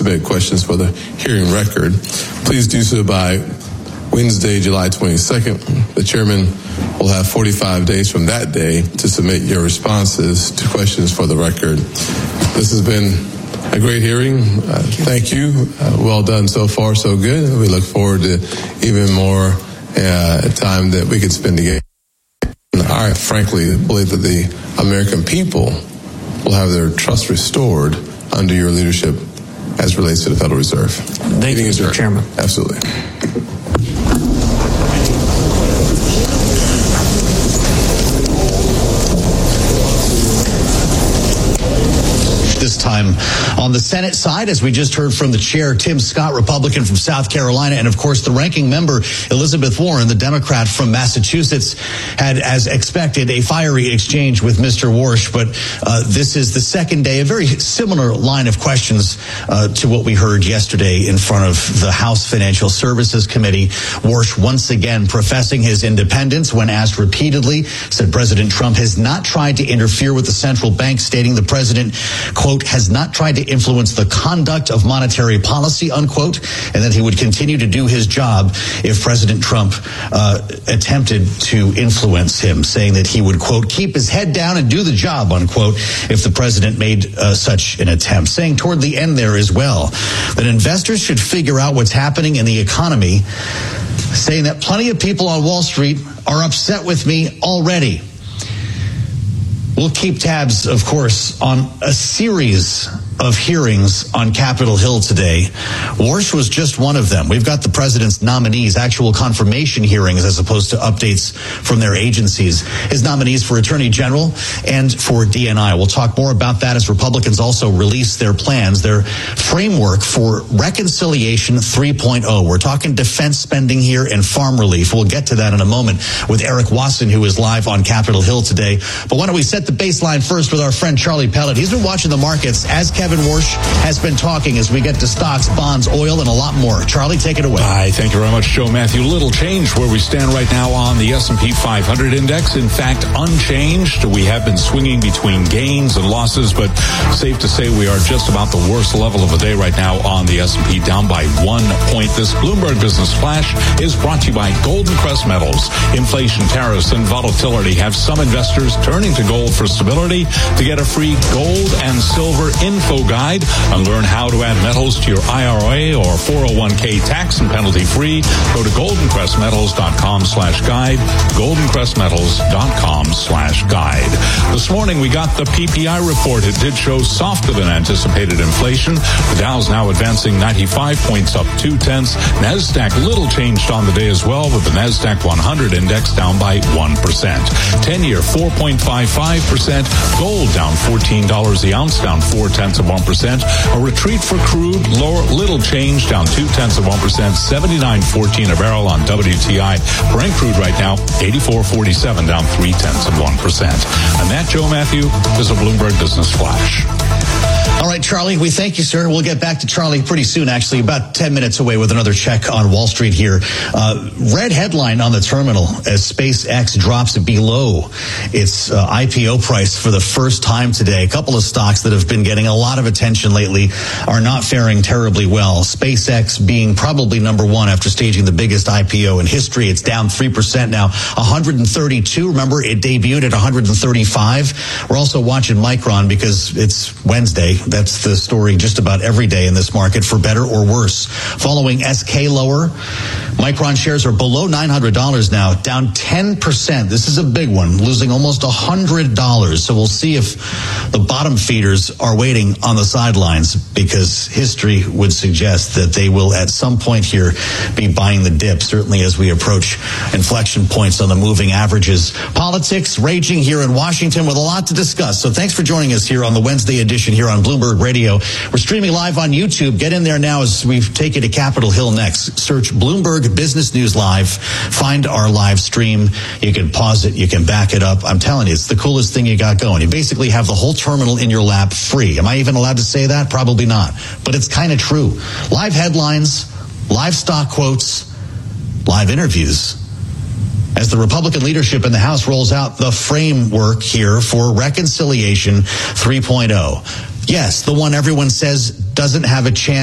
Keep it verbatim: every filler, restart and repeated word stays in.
submit questions for the hearing record, please do so by Wednesday, July twenty-second. The chairman will have forty-five days from that day to submit your responses to questions for the record. This has been a great hearing. Uh, thank you. Uh, well done so far, so good. We look forward to even more uh, time that we can spend together. I frankly believe that the American people will have their trust restored under your leadership as relates to the Federal Reserve. Thank you, Mister Chairman. Absolutely. This time on the Senate side, as we just heard from the chair, Tim Scott, Republican from South Carolina, and of course the ranking member, Elizabeth Warren, the Democrat from Massachusetts, had, as expected, a fiery exchange with Mister Warsh. But uh, this is the second day, a very similar line of questions uh, to what we heard yesterday in front of the House Financial Services Committee. Warsh once again professing his independence when asked repeatedly, said President Trump has not tried to interfere with the central bank, stating the president, quote, has not tried to influence the conduct of monetary policy, unquote, and that he would continue to do his job if President Trump uh, attempted to influence him, saying that he would, quote, keep his head down and do the job, unquote, if the president made uh, such an attempt. Saying toward the end there as well that investors should figure out what's happening in the economy, saying that plenty of people on Wall Street are upset with me already. We'll keep tabs, of course, on a series of hearings on Capitol Hill today. Warsh was just one of them. We've got the president's nominees, actual confirmation hearings as opposed to updates from their agencies. His nominees for Attorney General and for D N I. We'll talk more about that as Republicans also release their plans, their framework for Reconciliation three point oh. We're talking defense spending here and farm relief. We'll get to that in a moment with Eric Wasson, who is live on Capitol Hill today. But why don't we set the baseline first with our friend Charlie Pellet. He's been watching the markets as Kevin Warsh has been talking as we get to stocks, bonds, oil, and a lot more. Charlie, take it away. Hi, thank you very much, Joe Matthew. Little change where we stand right now on the S and P five hundred index. In fact, unchanged. We have been swinging between gains and losses, but safe to say we are just about the worst level of the day right now on the S and P, down by one point. This Bloomberg Business Flash is brought to you by Golden Crest Metals. Inflation, tariffs, and volatility have some investors turning to gold for stability. To get a free gold and silver info guide and learn how to add metals to your I R A or four oh one k tax and penalty free, go to golden crest metals dot com slash guide, golden crest metals dot com slash guide. This morning we got the P P I report. It did show softer than anticipated inflation. The Dow's now advancing ninety-five points, up two tenths. NASDAQ little changed on the day as well, with the NASDAQ one hundred index down by one percent. ten-year four point five five percent. Gold down fourteen dollars the ounce, down four tenths of one percent. A retreat for crude, lower, little change, down two tenths of one percent. seventy-nine fourteen a barrel on W T I. Brent crude right now, eighty-four forty-seven, down three tenths of one percent. And that, Joe Matthew, is a Bloomberg Business Flash. All right, Charlie, we thank you, sir. We'll get back to Charlie pretty soon, actually, about ten minutes away with another check on Wall Street here. Uh, red headline on the terminal as SpaceX drops below its uh, I P O price for the first time today. A couple of stocks that have been getting a lot of attention lately are not faring terribly well. SpaceX being probably number one after staging the biggest I P O in history. It's down three percent now, one hundred thirty-two. Remember, it debuted at one hundred thirty-five. We're also watching Micron because it's Wednesday. That's the story just about every day in this market, for better or worse. Following S K lower, Micron shares are below nine hundred dollars now, down ten percent. This is a big one, losing almost one hundred dollars. So we'll see if the bottom feeders are waiting on the sidelines, because history would suggest that they will at some point here be buying the dip, certainly as we approach inflection points on the moving averages. Politics raging here in Washington with a lot to discuss. So thanks for joining us here on the Wednesday edition here on Bloomberg Radio. We're streaming live on YouTube. Get in there now as we take you to Capitol Hill next. Search Bloomberg Business News Live. Find our live stream. You can pause it. You can back it up. I'm telling you, it's the coolest thing you got going. You basically have the whole terminal in your lap free. Am I even allowed to say that? Probably not. But it's kind of true. Live headlines, live stock quotes, live interviews, as the Republican leadership in the House rolls out the framework here for Reconciliation three point oh. Yes, the one everyone says doesn't have a chance